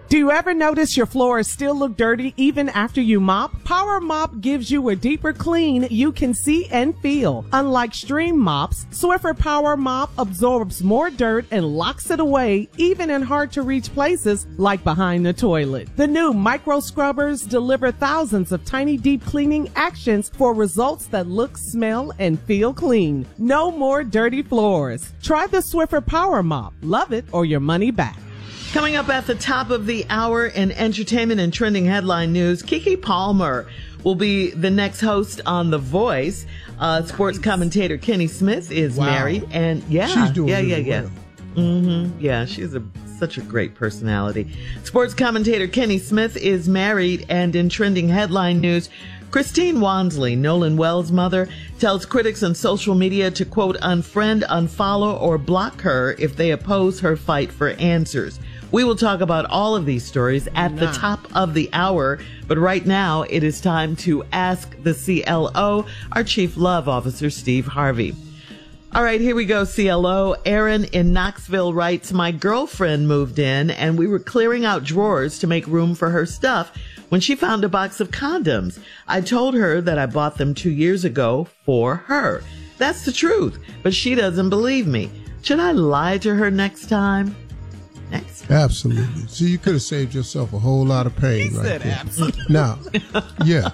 Do you ever notice your floors still look dirty even after you mop? Power Mop gives you a deeper clean you can see and feel. Unlike Stream mops, Swiffer Power Mop absorbs more dirt and locks it away even in hard-to-reach places like behind the toilet. The new micro scrubbers deliver thousands of tiny deep cleaning actions for results that look, smell, and feel clean. No more dirty floors. Try the Swiffer Power Mop. Love it or your money back. Coming up at the top of the hour in entertainment and trending headline news, Keke Palmer will be the next host on The Voice. Sports commentator Kenny Smith is married, and she's doing really well. Mm-hmm. Yeah, she's such a great personality. Sports commentator Kenny Smith is married, and in trending headline news, Christine Wansley, Nolan Wells' mother, tells critics on social media to, quote, unfriend, unfollow, or block her if they oppose her fight for answers. We will talk about all of these stories at the top of the hour, but right now it is time to ask the CLO, our Chief Love Officer, Steve Harvey. All right, here we go, CLO. Aaron in Knoxville writes, my girlfriend moved in and we were clearing out drawers to make room for her stuff when she found a box of condoms. I told her that I bought them 2 years ago for her. That's the truth, but she doesn't believe me. Should I lie to her next time? Absolutely. See, you could have saved yourself a whole lot of pain right there. Absolutely. Now, yeah.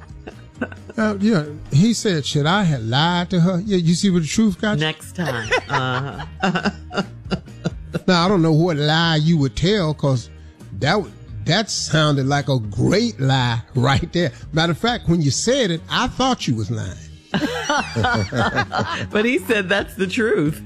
He said, should I have lied to her? Yeah, you see what the truth got you? Next time. Now, I don't know what lie you would tell, because that sounded like a great lie right there. Matter of fact, when you said it, I thought you was lying. But he said that's the truth.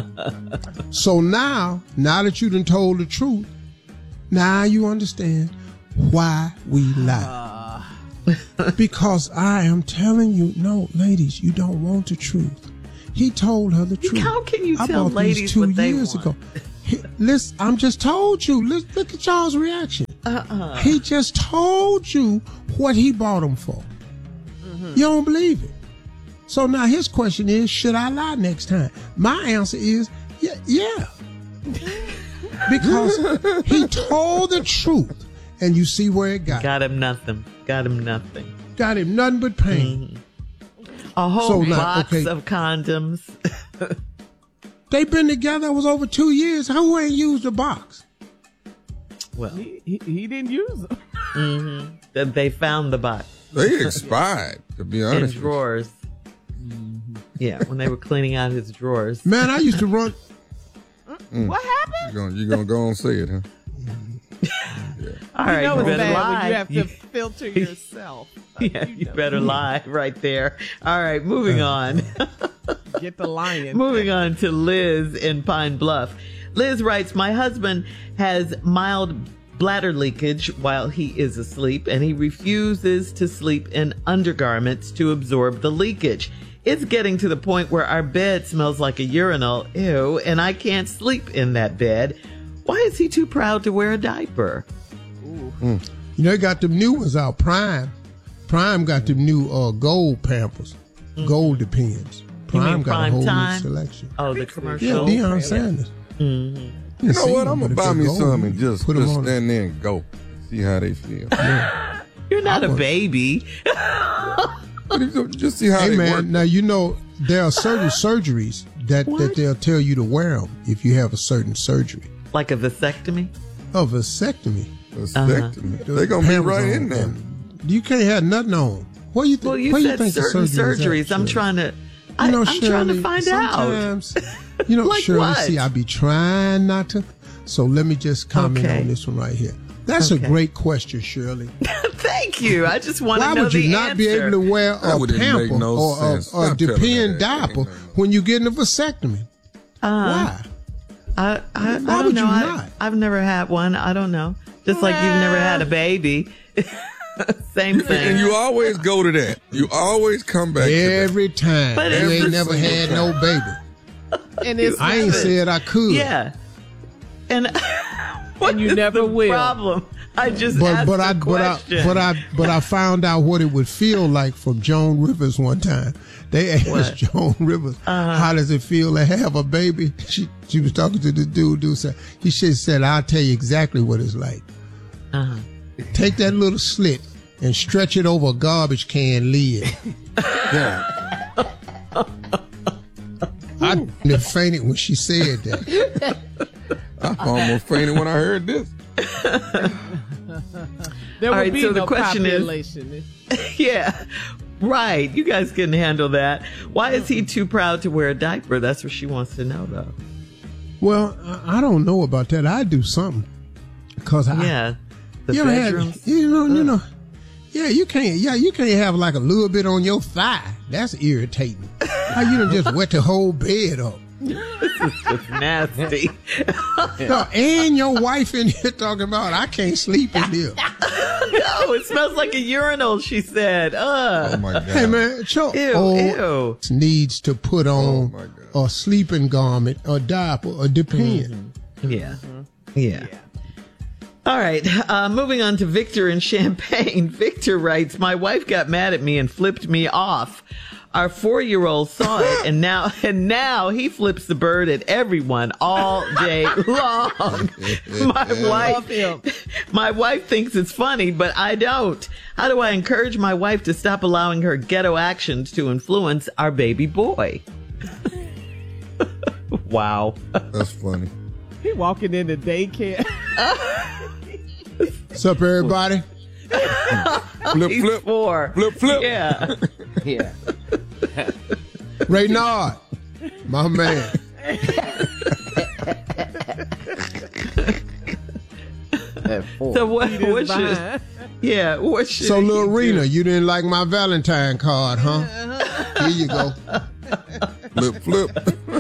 So now that you done told the truth, now you understand why we lie. Because I am telling you, no, ladies, you don't want the truth. He told her the truth. How can you tell ladies what they want? 2 years ago. Listen, I'm just told you. Look at y'all's reaction. He just told you what he bought them for. Mm-hmm. You don't believe it. So now his question is, should I lie next time? My answer is, yeah. Because he told the truth, and you see where it got him. Nothing. Got him nothing. Got him nothing but pain. Mm-hmm. A whole box of condoms. They've been together, it was over 2 years. Who ain't used the box? Well, he didn't use them. Mm-hmm. Then they found the box. They expired, to be honest. In drawers. Mm-hmm. Yeah, when they were cleaning out his drawers. Man, I used to run. What happened? You're gonna go and say it, huh? Yeah. All right, you better bad lie. When you have to filter yourself. Yeah, you better lie right there. All right, moving on. Get the lying. Moving on to Liz in Pine Bluff. Liz writes, my husband has mild bladder leakage while he is asleep, and he refuses to sleep in undergarments to absorb the leakage. It's getting to the point where our bed smells like a urinal, ew, and I can't sleep in that bed. Why is he too proud to wear a diaper? You know, they got them new ones out, Prime. Prime got them new gold Pampers. Gold Depends. Prime got a whole new selection. Oh, the commercial. Yeah, Deion Sanders. Mm-hmm. You know what? I'm going to buy me some and just stand there and go. See how they feel. Yeah. You're not a baby. Just see how they work. Now, you know, there are certain surgeries that they'll tell you to wear them if you have a certain surgery. Like a vasectomy? A vasectomy. Vasectomy. They're going to be right in there. You can't have nothing on. What do you think? Well, you said certain surgeries. I'm trying to... I'm trying to find out. You know, like Shirley, what? see, I be trying not to. So let me just comment on this one right here. That's a great question, Shirley. Thank you. I just want to know the answer. Why would you not be able to wear a Pamper or a Depend diaper when you get a vasectomy? Why? I don't know. I've never had one. I don't know. Just like you've never had a baby. Same thing. And you always go to that. You always come back every to time. But you ain't never had no baby. And I ain't said I could. Yeah. And you never will. Problem. I just asked a question. But I found out what it would feel like from Joan Rivers one time. They asked Joan Rivers, how does it feel to have a baby? She was talking to the dude said, he said, I'll tell you exactly what it's like. Take that little slit and stretch it over a garbage can lid. Yeah. I fainted when she said that. I almost fainted when I heard this. There would be so no the question population. Yeah, right. You guys couldn't handle that. Why is he too proud to wear a diaper? That's what she wants to know, though. Well, I don't know about that. I do something. Cause The bedrooms. You can't have like a little bit on your thigh. That's irritating. How you done just wet the whole bed up? It's nasty. No, and your wife in here talking about I can't sleep in here. No, it smells like a urinal, she said. Oh my God. Hey man, Ew. needs to put on a sleeping garment, a diaper, or depend. Yeah. All right. Moving on to Victor in Champaign. Victor writes, my wife got mad at me and flipped me off. Our 4-year-old saw it, and now he flips the bird at everyone all day long. My wife thinks it's funny, but I don't. How do I encourage my wife to stop allowing her ghetto actions to influence our baby boy? Wow. That's funny. He walking into daycare. What's up, everybody? He's flip. 4. Flip. Yeah. Yeah. Reynard, my man. So what should... Yeah, what should So, he little do? Rena, you didn't like my Valentine card, huh? Here you go. Flip.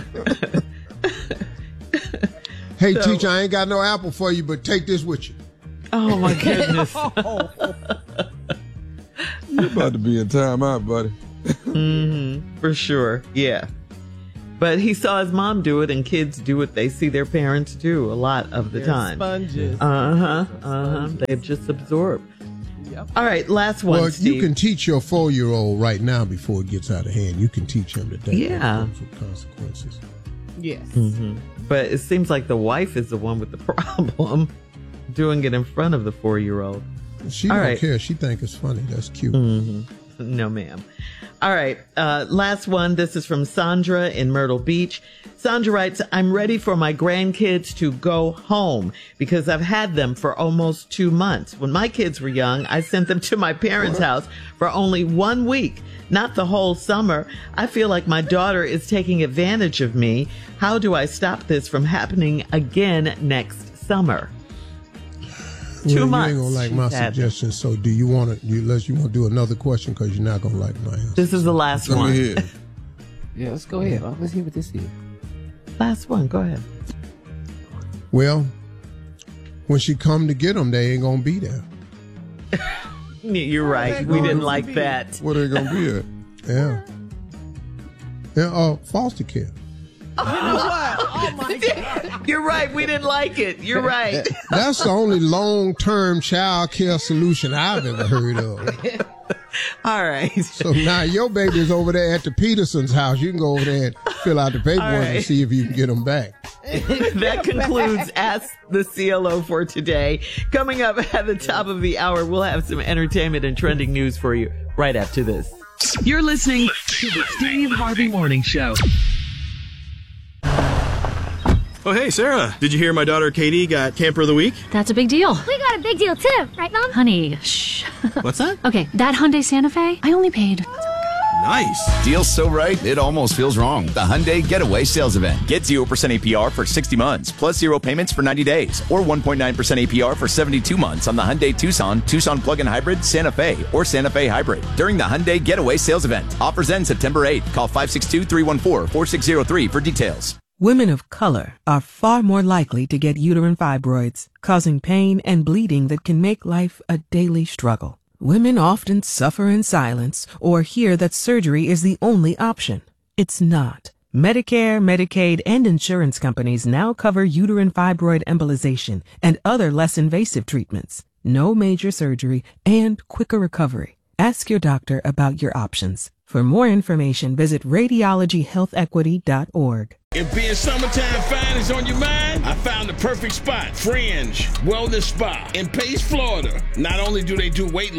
Hey, teacher, I ain't got no apple for you, but take this with you. Oh, my goodness. You about to be in timeout, buddy. For sure. Yeah. But he saw his mom do it, and kids do what they see their parents do a lot of the time. Sponges. They just absorb. Yep. All right, last one, Well, Steve. you can teach your 4-year-old right now before it gets out of hand. You can teach him today. Yeah. With consequences. Yes. But it seems like the wife is the one with the problem, doing it in front of the 4-year-old. She All don't right. care. She think it's funny. That's cute. No, ma'am. All right. Last one. This is from Sandra in Myrtle Beach. Sandra writes, I'm ready for my grandkids to go home because I've had them for almost 2 months. When my kids were young, I sent them to my parents' house for only 1 week, not the whole summer. I feel like my daughter is taking advantage of me. How do I stop this from happening again next summer? 2 months. You ain't gonna like my she's had them. suggestion. So, do you want to? Unless you want to do another question, because you're not gonna like my answer. This is the last Come one. here. Yeah, let's go ahead. Let's hear what this is. Last one. Go ahead. Well, when she come to get them, they ain't gonna be there. You're right. We didn't like that. Where they gonna be at? Yeah. Yeah. Foster care. Oh my God. You're right. We didn't like it. You're right. That's the only long-term child care solution I've ever heard of. All right. So now your baby's over there at the Peterson's house. You can go over there and fill out the paperwork right. and see if you can get them back. That concludes Ask the CLO for today. Coming up at the top of the hour, we'll have some entertainment and trending news for you right after this. You're listening to the Steve Harvey Morning Show. Oh, hey, Sarah. Did you hear my daughter Katie got Camper of the Week? That's a big deal. We got a big deal too, right, Mom? Honey, shh. What's that? Okay, that Hyundai Santa Fe, I only paid. Nice. Deal's so right, it almost feels wrong. The Hyundai Getaway Sales Event. Get 0% APR for 60 months, plus 0 payments for 90 days, or 1.9% APR for 72 months on the Hyundai Tucson, Tucson Plug-in Hybrid, Santa Fe, or Santa Fe Hybrid. During the Hyundai Getaway Sales Event. Offers end September 8th. Call 562-314-4603 for details. Women of color are far more likely to get uterine fibroids, causing pain and bleeding that can make life a daily struggle. Women often suffer in silence or hear that surgery is the only option. It's not. Medicare, Medicaid, and insurance companies now cover uterine fibroid embolization and other less invasive treatments. No major surgery and quicker recovery. Ask your doctor about your options. For more information, visit radiologyhealthequity.org. If being summertime fine is on your mind, I found the perfect spot. Fringe Wellness Spa in Pace, Florida. Not only do they do weight